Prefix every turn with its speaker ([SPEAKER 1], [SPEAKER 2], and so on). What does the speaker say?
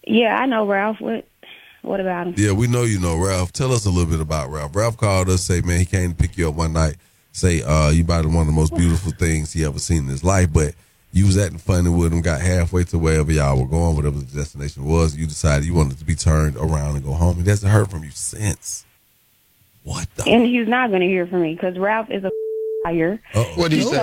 [SPEAKER 1] Yeah, I know Ralph. What about him?
[SPEAKER 2] Yeah, we know you know Ralph. Tell us a little bit about Ralph. Ralph called us, say, man, he came to pick you up one night, say, you about one of the most beautiful things he ever seen in his life, but you was acting funny with him, got halfway to wherever y'all were going, whatever the destination was. You decided you wanted to be turned around and go home. He hasn't heard from you since. What the?
[SPEAKER 1] And he's not going to hear from me because Ralph is a liar.
[SPEAKER 3] What did he say?